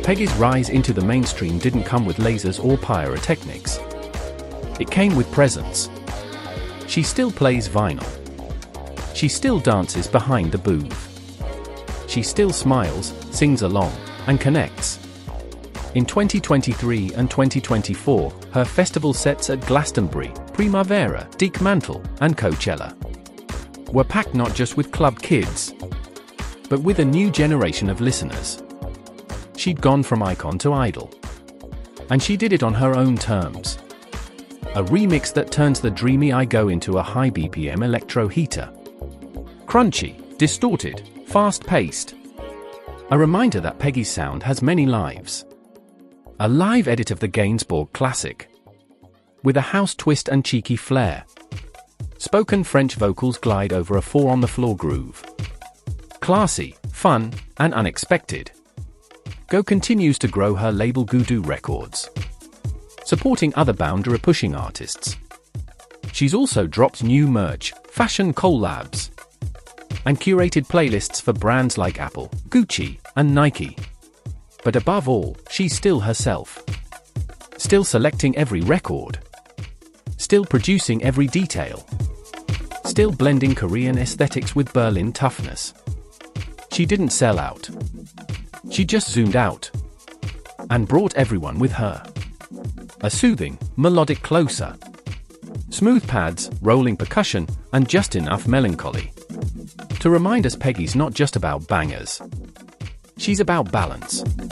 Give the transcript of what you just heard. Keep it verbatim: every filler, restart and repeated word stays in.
Peggy's rise into the mainstream didn't come with lasers or pyrotechnics. It came with presence. She still plays vinyl. She still dances behind the booth. She still smiles, sings along, and connects. In twenty twenty-three and twenty twenty-four, her festival sets at Glastonbury, Primavera, Dick Mantle, and Coachella were packed not just with club kids, but with a new generation of listeners. She'd gone from icon to idol. And she did it on her own terms. A remix that turns the dreamy I Go into a high B P M electro heater. Crunchy, distorted, fast-paced. A reminder that Peggy's sound has many lives. A live edit of the Gainsbourg classic, with a house twist and cheeky flair. Spoken French vocals glide over a four-on-the-floor groove. Classy, fun, and unexpected. Go continues to grow her label Goudou Records, supporting other boundary-pushing artists. She's also dropped new merch, fashion collabs, and curated playlists for brands like Apple, Gucci, and Nike. But above all, she's still herself. Still selecting every record. Still producing every detail. Still blending Korean aesthetics with Berlin toughness. She didn't sell out. She just zoomed out. And brought everyone with her. A soothing, melodic closer. Smooth pads, rolling percussion, and just enough melancholy to remind us Peggy's not just about bangers. She's about balance.